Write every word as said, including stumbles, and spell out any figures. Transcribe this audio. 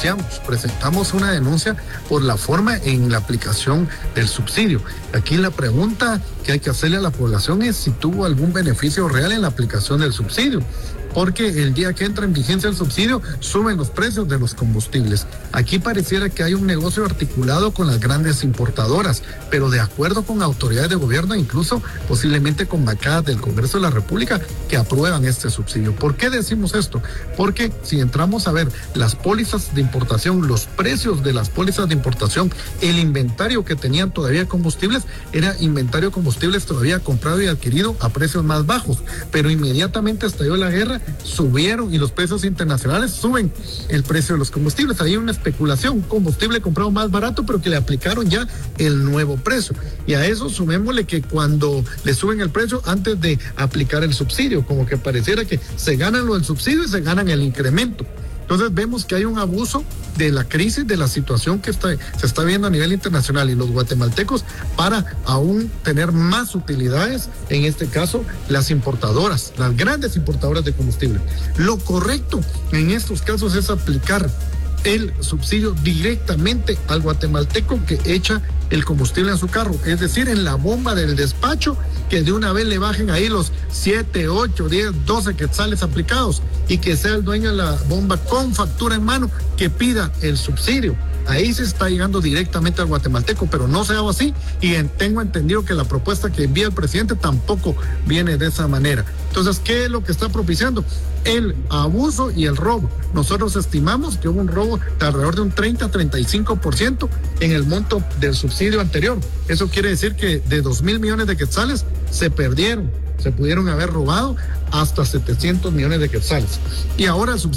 denunciamos, presentamos una denuncia por la forma en la aplicación del subsidio. Aquí la pregunta que hay que hacerle a la población es si tuvo algún beneficio real en la aplicación del subsidio, porque el día que entra en vigencia el subsidio suben los precios de los combustibles. Aquí pareciera que hay un negocio articulado con las grandes importadoras, pero de acuerdo con autoridades de gobierno, incluso posiblemente con bancadas del Congreso de la República que aprueban este subsidio. ¿Por qué decimos esto? Porque si entramos a ver las pólizas de importación, los precios de las pólizas de importación, el inventario que tenían todavía combustibles, era inventario de combustibles todavía comprado y adquirido a precios más bajos, pero inmediatamente estalló la guerra, subieron y los precios internacionales suben el precio de los combustibles. Hay una especulación, combustible comprado más barato, pero que le aplicaron ya el nuevo precio. Y a eso sumémosle que cuando le suben el precio antes de aplicar el subsidio, como que pareciera que se ganan lo del subsidio y se ganan el incremento. Entonces vemos que hay un abuso de la crisis, de la situación que está, se está viendo a nivel internacional y los guatemaltecos para aún tener más utilidades, en este caso las importadoras, las grandes importadoras de combustible. Lo correcto en estos casos es aplicar el subsidio directamente al guatemalteco que echa el combustible en su carro, es decir, en la bomba del despacho, que de una vez le bajen ahí los siete, ocho, diez, doce quetzales aplicados y que sea el dueño de la bomba con factura en mano que pida el subsidio. Ahí se está llegando directamente al guatemalteco, pero no se haga así, y en, tengo entendido que la propuesta que envía el presidente tampoco viene de esa manera. Entonces, ¿qué es lo que está propiciando? El abuso y el robo. Nosotros estimamos que hubo un robo de alrededor de un treinta a treinta y cinco por ciento en el monto del subsidio anterior. Eso quiere decir que de dos mil millones de quetzales se perdieron, se pudieron haber robado hasta setecientos millones de quetzales. Y ahora el subsidio